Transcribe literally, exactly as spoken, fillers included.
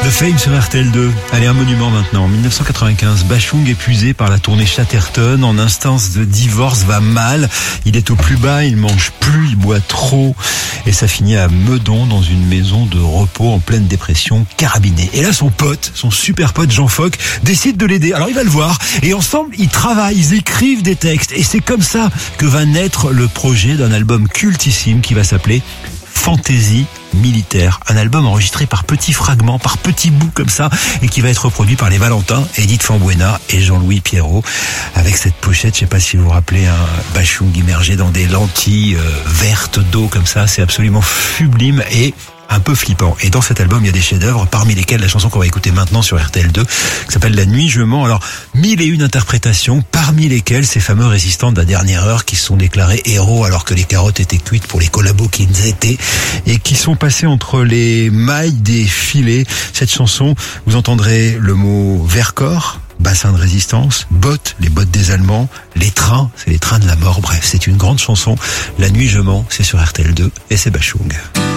The Fame sur R T L deux. Allez, un monument maintenant. En dix-neuf cent quatre-vingt-quinze, Bachung, épuisé par la tournée Chatterton, en instance de divorce, va mal. Il est au plus bas, il mange plus, il boit trop. Et ça finit à Meudon, dans une maison de repos en pleine dépression, carabiné. Et là, son pote, son super pote Jean Fock, décide de l'aider. Alors il va le voir. Et ensemble, ils travaillent, ils écrivent des textes. Et c'est comme ça que va naître le projet d'un album cultissime qui va s'appeler Fantaisie militaire, un album enregistré par petits fragments, par petits bouts comme ça, et qui va être reproduit par les Valentins, Edith Fambuena et Jean-Louis Pierrot, avec cette pochette, je sais pas si vous vous rappelez, un Bachung immergé dans des lentilles euh, vertes d'eau comme ça, c'est absolument sublime et un peu flippant. Et dans cet album, il y a des chefs-d'œuvre, parmi lesquels la chanson qu'on va écouter maintenant sur R T L deux, qui s'appelle La Nuit je mens. Alors, mille et une interprétations, parmi lesquelles ces fameux résistants de la dernière heure qui se sont déclarés héros alors que les carottes étaient cuites pour les collabos qu'ils étaient et qui sont passés entre les mailles des filets. Cette chanson, vous entendrez le mot Vercors, bassin de résistance, bottes, les bottes des Allemands, les trains, c'est les trains de la mort. Bref, c'est une grande chanson. La Nuit je mens, c'est sur R T L deux et c'est Bachung.